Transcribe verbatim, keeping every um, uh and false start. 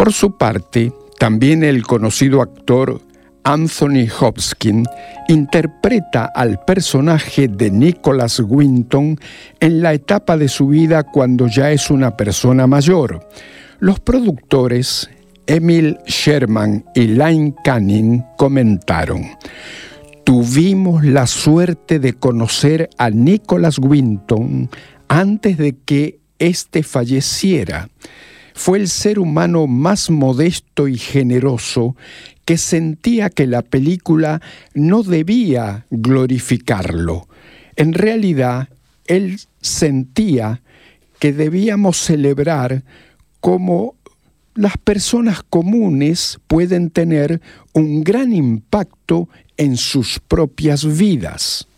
Por su parte, también el conocido actor Anthony Hopkins interpreta al personaje de Nicholas Winton en la etapa de su vida cuando ya es una persona mayor. Los productores Emil Sherman y Lynne Canning comentaron: tuvimos la suerte de conocer a Nicholas Winton antes de que éste falleciera. Fue el ser humano más modesto y generoso que sentía que la película no debía glorificarlo. En realidad, él sentía que debíamos celebrar cómo las personas comunes pueden tener un gran impacto en sus propias vidas.